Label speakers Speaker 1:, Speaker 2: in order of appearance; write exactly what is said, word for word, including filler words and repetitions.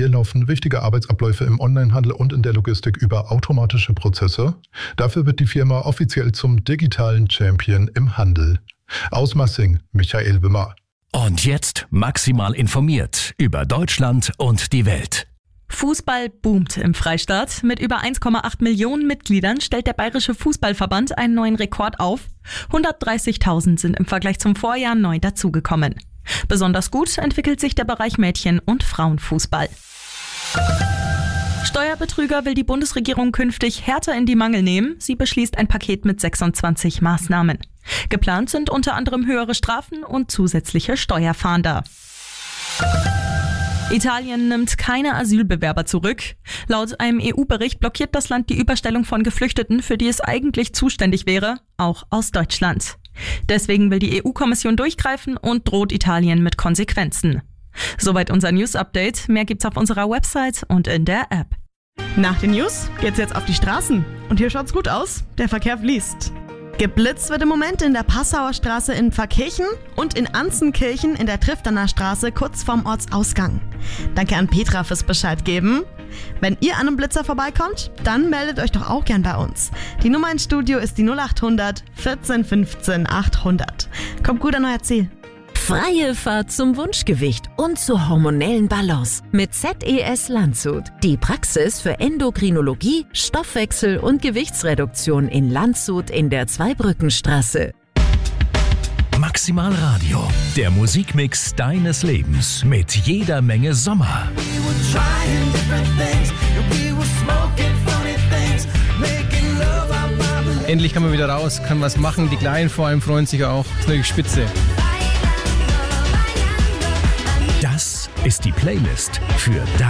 Speaker 1: ihr laufen wichtige Arbeitsabläufe im Onlinehandel und in der Logistik über automatische Prozesse. Dafür wird die Firma offiziell zum digitalen Champion im Handel. Aus Massing, Michael Wimmer.
Speaker 2: Und jetzt maximal informiert über Deutschland und die Welt.
Speaker 3: Fußball boomt im Freistaat. Mit über eins Komma acht Millionen Mitgliedern stellt der Bayerische Fußballverband einen neuen Rekord auf. hundertdreißigtausend sind im Vergleich zum Vorjahr neu dazugekommen. Besonders gut entwickelt sich der Bereich Mädchen- und Frauenfußball. Steuerbetrüger will die Bundesregierung künftig härter in die Mangel nehmen. Sie beschließt ein Paket mit sechsundzwanzig Maßnahmen. Geplant sind unter anderem höhere Strafen und zusätzliche Steuerfahnder. Italien nimmt keine Asylbewerber zurück. Laut einem E U-Bericht blockiert das Land die Überstellung von Geflüchteten, für die es eigentlich zuständig wäre, auch aus Deutschland. Deswegen will die E U-Kommission durchgreifen und droht Italien mit Konsequenzen. Soweit unser News-Update. Mehr gibt's auf unserer Website und in der App.
Speaker 4: Nach den News geht's jetzt auf die Straßen. Und hier schaut's gut aus. Der Verkehr fließt. Geblitzt wird im Moment in der Passauer Straße in Pfarrkirchen und in Anzenkirchen in der Triftener Straße kurz vorm Ortsausgang. Danke an Petra fürs Bescheid geben. Wenn ihr an einem Blitzer vorbeikommt, dann meldet euch doch auch gern bei uns. Die Nummer ins Studio ist die null acht hundert vierzehn fünfzehn achthundert. Kommt gut an euer Ziel.
Speaker 5: Freie Fahrt zum Wunschgewicht und zur hormonellen Balance mit Z E S Landshut. Die Praxis für Endokrinologie, Stoffwechsel und Gewichtsreduktion in Landshut in der Zweibrückenstraße.
Speaker 2: Maximal Radio, der Musikmix deines Lebens mit jeder Menge Sommer.
Speaker 6: Endlich kann man wieder raus, kann was machen. Die Kleinen vor allem freuen sich auch. Das ist natürlich spitze.
Speaker 2: Das ist die Playlist für